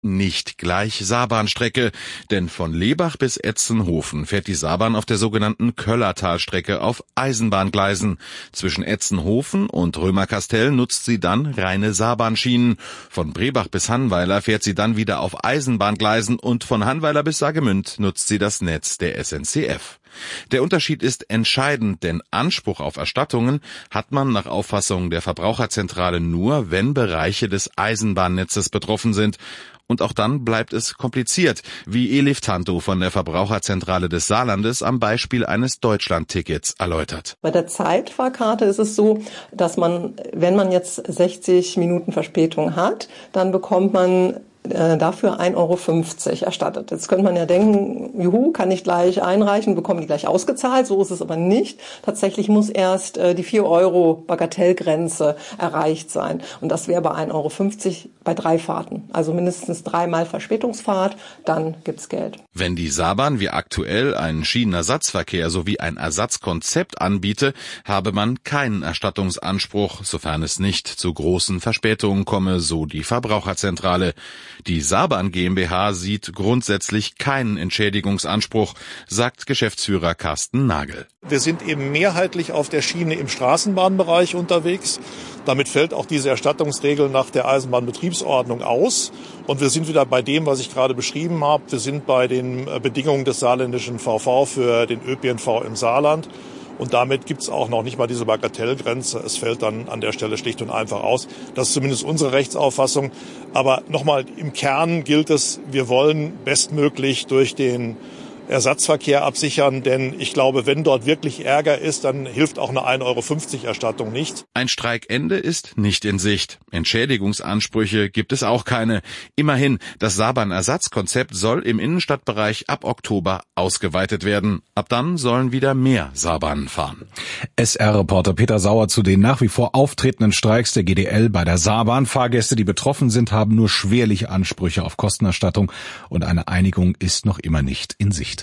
Nicht gleich Saarbahnstrecke, denn von Lebach bis Etzenhofen fährt die Saarbahn auf der sogenannten Köllertalstrecke auf Eisenbahngleisen. Zwischen Etzenhofen und Römerkastell nutzt sie dann reine Saarbahnschienen. Von Brebach bis Hannweiler fährt sie dann wieder auf Eisenbahngleisen und von Hannweiler bis Saargemünd nutzt sie das Netz der SNCF. Der Unterschied ist entscheidend, denn Anspruch auf Erstattungen hat man nach Auffassung der Verbraucherzentrale nur, wenn Bereiche des Eisenbahnnetzes betroffen sind. Und auch dann bleibt es kompliziert, wie Elif Tanto von der Verbraucherzentrale des Saarlandes am Beispiel eines Deutschland-Tickets erläutert. Bei der Zeitfahrkarte ist es so, dass man, wenn man jetzt 60 Minuten Verspätung hat, dann bekommt man dafür 1,50 € erstattet. Jetzt könnte man ja denken, juhu, kann ich gleich einreichen, bekomme die gleich ausgezahlt. So ist es aber nicht. Tatsächlich muss erst die 4 € Bagatellgrenze erreicht sein. Und das wäre bei 1,50 € bei 3 Fahrten. Also mindestens 3-mal Verspätungsfahrt, dann gibt's Geld. Wenn die Saarbahn wie aktuell einen Schienenersatzverkehr sowie ein Ersatzkonzept anbiete, habe man keinen Erstattungsanspruch, sofern es nicht zu großen Verspätungen komme, so die Verbraucherzentrale. Die Saarbahn GmbH sieht grundsätzlich keinen Entschädigungsanspruch, sagt Geschäftsführer Carsten Nagel. Wir sind eben mehrheitlich auf der Schiene im Straßenbahnbereich unterwegs. Damit fällt auch diese Erstattungsregel nach der Eisenbahnbetriebsordnung aus. Und wir sind wieder bei dem, was ich gerade beschrieben habe. Wir sind bei den Bedingungen des saarländischen VV für den ÖPNV im Saarland. Und damit gibt's auch noch nicht mal diese Bagatellgrenze. Es fällt dann an der Stelle schlicht und einfach aus. Das ist zumindest unsere Rechtsauffassung. Aber nochmal, im Kern gilt es, wir wollen bestmöglich durch den Ersatzverkehr absichern, denn ich glaube, wenn dort wirklich Ärger ist, dann hilft auch eine 1,50 € Erstattung nicht. Ein Streikende ist nicht in Sicht. Entschädigungsansprüche gibt es auch keine. Immerhin, das Saarbahn-Ersatzkonzept soll im Innenstadtbereich ab Oktober ausgeweitet werden. Ab dann sollen wieder mehr Saarbahnen fahren. SR-Reporter Peter Sauer zu den nach wie vor auftretenden Streiks der GDL bei der Saarbahn. Fahrgäste, die betroffen sind, haben nur schwerliche Ansprüche auf Kostenerstattung und eine Einigung ist noch immer nicht in Sicht.